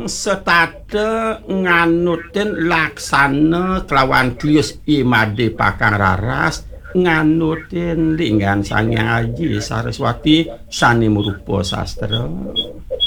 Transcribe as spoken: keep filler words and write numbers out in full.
Setade nganutin laksana kelawan klius imade pakang raras nganutin linggan Sang Hyang Aji Saraswati sane murupa sastra.